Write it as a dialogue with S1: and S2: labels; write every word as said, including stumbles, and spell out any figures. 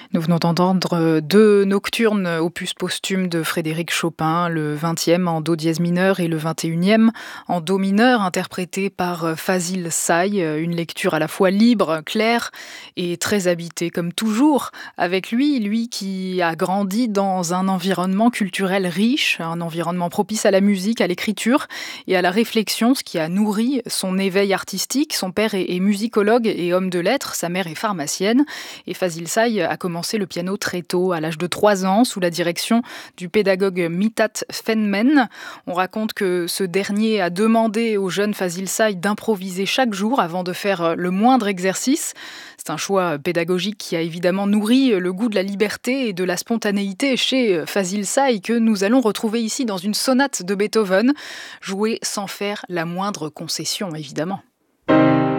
S1: Nous venons d'entendre deux nocturnes opus posthume de Frédéric Chopin, le vingtième en do dièse mineur et le vingt et unième en do mineur, interprété par Fazil Say, une lecture à la fois libre, claire et très habitée, comme toujours avec lui, lui qui a grandi dans un environnement culturel riche, un environnement propice à la musique, à l'écriture et à la réflexion, ce qui a nourri son éveil artistique. Son père est, est musicologue et homme de lettres, sa mère est pharmacienne, et Fazil Say a commencé le piano très tôt, à l'âge de trois ans, sous la direction du pédagogue Mithat Fenmen. On raconte que ce dernier a demandé au jeune Fazil Say d'improviser chaque jour avant de faire le moindre exercice. C'est un choix pédagogique qui a évidemment nourri le goût de la liberté et de la spontanéité chez Fazil Say, que nous allons retrouver ici dans une sonate de Beethoven, jouée sans faire la moindre concession, évidemment.